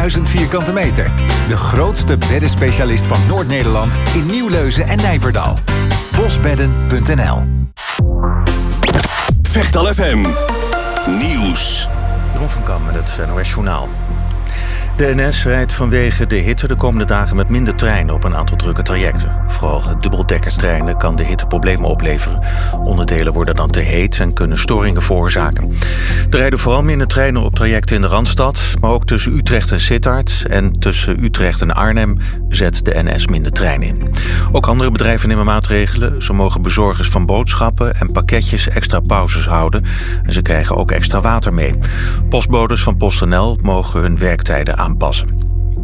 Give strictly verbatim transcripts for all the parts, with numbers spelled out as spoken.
duizend vierkante meter. De grootste beddenspecialist van Noord-Nederland in Nieuwleuzen en Nijverdal. bosbedden punt n l. Vechtal F M Nieuws. Ron van Kam met het N O S-journaal. De N S rijdt vanwege de hitte de komende dagen met minder treinen op een aantal drukke trajecten. Vooral dubbeldekkerstreinen kan de hitte problemen opleveren. Onderdelen worden dan te heet en kunnen storingen veroorzaken. Er rijden vooral minder treinen op trajecten in de Randstad, maar ook tussen Utrecht en Sittard en tussen Utrecht en Arnhem zet de N S minder treinen in. Ook andere bedrijven nemen maatregelen. Zo mogen bezorgers van boodschappen en pakketjes extra pauzes houden en ze krijgen ook extra water mee. Postbodes van PostNL mogen hun werktijden aanpassen.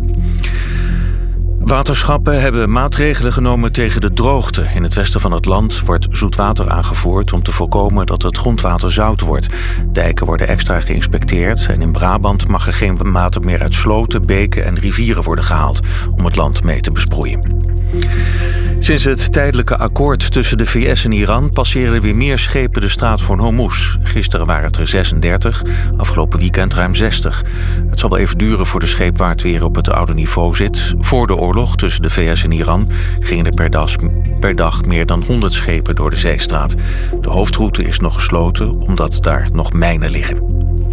Waterschappen hebben maatregelen genomen tegen de droogte. In het westen van het land wordt zoetwater aangevoerd om te voorkomen dat het grondwater zout wordt. Dijken worden extra geïnspecteerd en in Brabant mag er geen water meer uit sloten, beken en rivieren worden gehaald om het land mee te besproeien. Sinds het tijdelijke akkoord tussen de V S en Iran passeren er weer meer schepen de straat van Hormuz. Gisteren waren het er zesendertig, afgelopen weekend ruim zestig. Het zal wel even duren voor de scheepvaart weer op het oude niveau zit. Voor de oorlog tussen de V S en Iran gingen er per dag, per dag meer dan honderd schepen door de zeestraat. De hoofdroute is nog gesloten omdat daar nog mijnen liggen.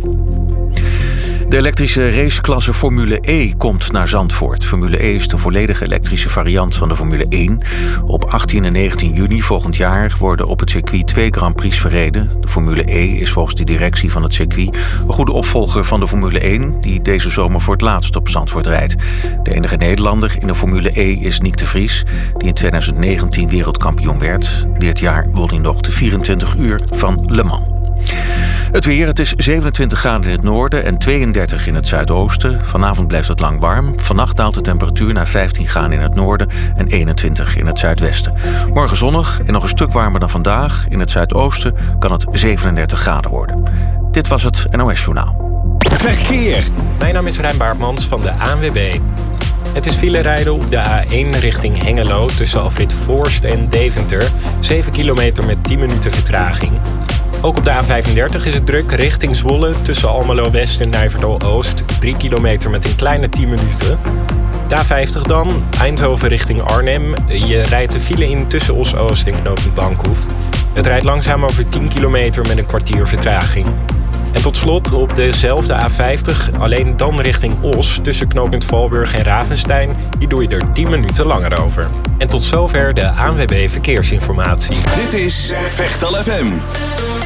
De elektrische raceklasse Formule E komt naar Zandvoort. Formule E is de volledige elektrische variant van de Formule één. Op achttien en negentien juni volgend jaar worden op het circuit twee Grand Prix verreden. De Formule E is volgens de directie van het circuit een goede opvolger van de Formule één... die deze zomer voor het laatst op Zandvoort rijdt. De enige Nederlander in de Formule E is Nick de Vries, die in twintig negentien wereldkampioen werd. Dit jaar won hij nog de vierentwintig uur van Le Mans. Het weer, het is zevenentwintig graden in het noorden en tweeëndertig in het zuidoosten. Vanavond blijft het lang warm. Vannacht daalt de temperatuur naar vijftien graden in het noorden en eenentwintig in het zuidwesten. Morgen zonnig en nog een stuk warmer dan vandaag. In het zuidoosten kan het zevenendertig graden worden. Dit was het N O S-journaal. Verkeer. Mijn naam is Rijn Baartmans van de A N W B. Het is file rijden op de A één richting Hengelo tussen Afrit Voorst en Deventer. zeven kilometer met tien minuten vertraging. Ook op de A vijfendertig is het druk richting Zwolle tussen Almelo West en Nijverdal Oost. drie kilometer met een kleine tien minuten. De A vijftig dan, Eindhoven richting Arnhem. Je rijdt de file in tussen Os-Oost en knooppunt Bankhoef. Het rijdt langzaam over tien kilometer met een kwartier vertraging. En tot slot op dezelfde A vijftig, alleen dan richting Os tussen knooppunt Valburg en Ravenstein. Hier doe je er tien minuten langer over. En tot zover de A N W B Verkeersinformatie. Dit is Vechtal F M.